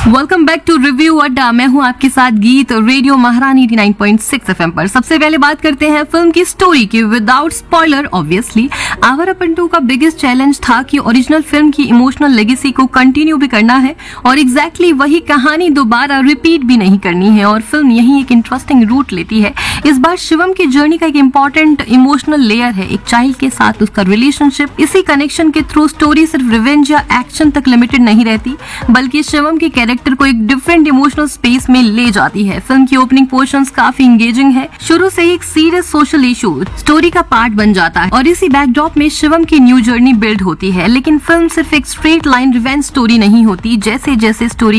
Welcome back to review अड्डा। मैं हूं आपके साथ गीत, रेडियो महारानी 89.6 एफएम पर। सबसे पहले बात करते हैं फिल्म की स्टोरी की विदाउट स्पॉइलर। ऑब्वियसली आवारा पंटू का बिगेस्ट चैलेंज था कि ओरिजिनल फिल्म की इमोशनल लेगेसी को कंटिन्यू भी करना है और एग्जैक्टली वही कहानी दोबारा रिपीट भी नहीं करनी है, और फिल्म यही एक इंटरेस्टिंग रूट लेती है। इस बार शिवम की जर्नी का एक इम्पोर्टेंट इमोशनल लेयर है, एक चाइल्ड के साथ उसका रिलेशनशिप। इसी कनेक्शन के थ्रू स्टोरी सिर्फ रिवेंज या एक्शन तक लिमिटेड नहीं रहती, बल्कि शिवम के कैरेक्टर को एक डिफरेंट इमोशनल स्पेस में ले जाती है। फिल्म की ओपनिंग पोर्शंस काफी एंगेजिंग है। शुरू से ही एक सीरियस सोशल इशू स्टोरी का पार्ट बन जाता है और इसी बैकड्रॉप में शिवम की न्यू जर्नी बिल्ड होती है। लेकिन फिल्म सिर्फ एक स्ट्रेट लाइन रिवेंज स्टोरी नहीं होती। जैसे जैसे स्टोरी